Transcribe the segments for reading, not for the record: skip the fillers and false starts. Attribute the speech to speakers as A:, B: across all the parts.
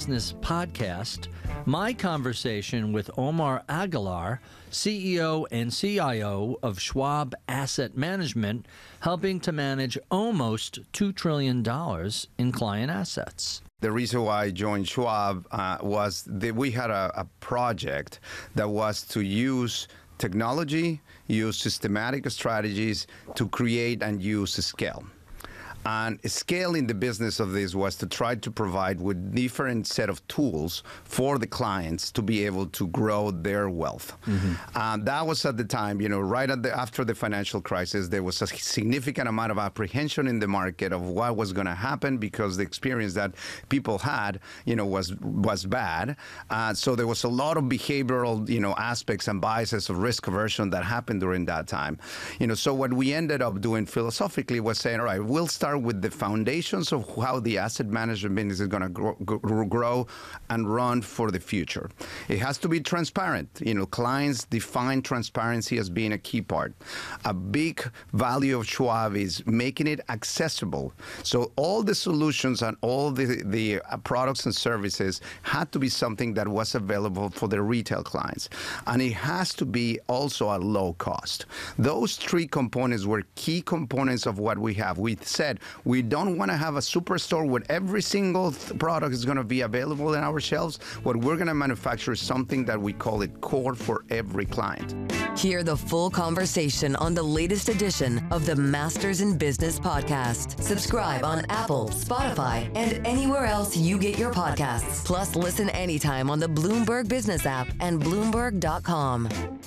A: Business podcast, my conversation with Omar Aguilar, CEO and CIO of Schwab Asset Management, helping to manage almost $2 trillion in client assets.
B: The reason why I joined Schwab was that we had a project that was to use technology, use systematic strategies to create and use scale. And scaling the business of this was to try to provide with different set of tools for the clients to be able to grow their wealth. That was at the time, right after the financial crisis, there was a significant amount of apprehension in the market of what was going to happen because the experience that people had, was bad. So there was a lot of behavioral, aspects and biases of risk aversion that happened during that time. So what we ended up doing philosophically was saying, all right, we'll start with the foundations of how the asset management business is going to grow and run for the future. It has to be transparent. Clients define transparency as being a key part. A big value of Schwab is making it accessible. So all the solutions and all the products and services had to be something that was available for the retail clients. And it has to be also at low cost. Those three components were key components of what we have. We said, we don't want to have a superstore where every single product is going to be available in our shelves. What we're going to manufacture is something that we call it core for every client.
C: Hear the full conversation on the latest edition of the Masters in Business podcast. Subscribe on Apple, Spotify, and anywhere else you get your podcasts. Plus, listen anytime on the Bloomberg Business app and Bloomberg.com.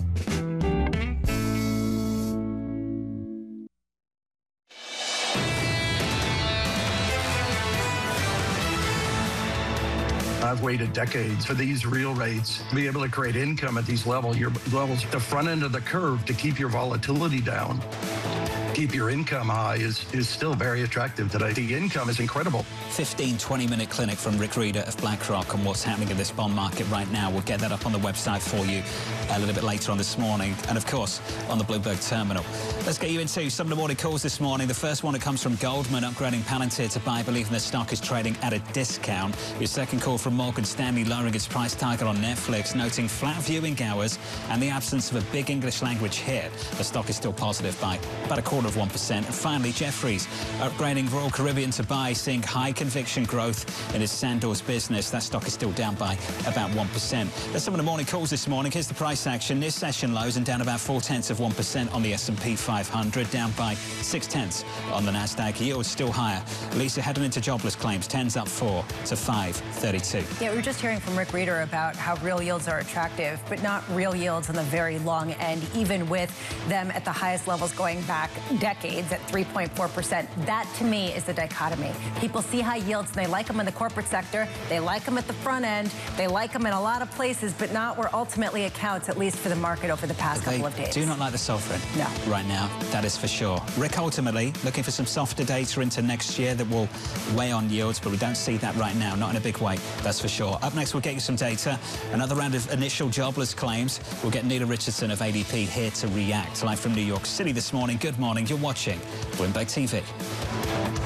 D: I've waited decades for these real rates to be able to create income at these levels, the front end of the curve to keep your volatility down. Keep your income high is still very attractive today. The income is incredible.
E: 15, 20-minute clinic from Rick Reeder of BlackRock on what's happening in this bond market right now. We'll get that up on the website for you a little bit later on this morning. And, of course, on the Bloomberg terminal. Let's get you into some of the morning calls this morning. The first one that comes from Goldman, upgrading Palantir to buy, believing the stock is trading at a discount. Your second call from Morgan Stanley, lowering its price target on Netflix, noting flat viewing hours and the absence of a big English language hit. The stock is still positive by about 1/4%. And finally, Jefferies upgrading Royal Caribbean to buy, seeing high conviction growth in its Sandals business. That stock is still down by about 1%. There's some of the morning calls this morning. Here's the price action. Near session lows and down about 0.4% on the S&P 500, down by 0.6 on the Nasdaq. Yields still higher. Lisa, heading into jobless claims, 10's up 4 to 532.
F: Yeah, we were just hearing from Rick Reeder about how real yields are attractive, but not real yields on the very long end, even with them at the highest levels going back decades at 3.4%. That, to me, is the dichotomy. People see high yields, and they like them in the corporate sector. They like them at the front end. They like them in a lot of places, but not where ultimately it counts, at least for the market over the past couple of days.
E: Do not like the sovereign
F: right
E: now. That is for sure. Rick, ultimately, looking for some softer data into next year that will weigh on yields, but we don't see that right now. Not in a big way, that's for sure. Up next, we'll get you some data. Another round of initial jobless claims. We'll get Neela Richardson of ADP here to react. Live from New York City this morning. Good morning. You're watching Bloomberg TV.